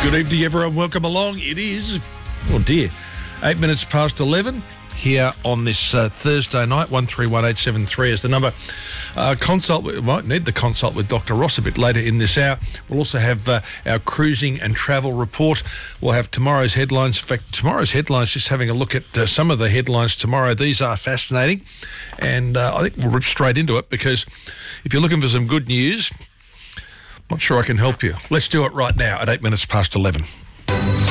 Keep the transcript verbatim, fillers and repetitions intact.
Good evening, everyone. Welcome along. It is, oh dear, eight minutes past eleven here on this uh, Thursday night. one three one eight seven three is the number. Uh, consult, we might need the consult with Doctor Ross a bit later in this hour. We'll also have uh, our cruising and travel report. We'll have tomorrow's headlines. In fact, tomorrow's headlines, just having a look at uh, some of the headlines tomorrow. These are fascinating. And uh, I think we'll rip straight into it, because if you're looking for some good news, not sure I can help you. Let's do it right now at eight minutes past eleven.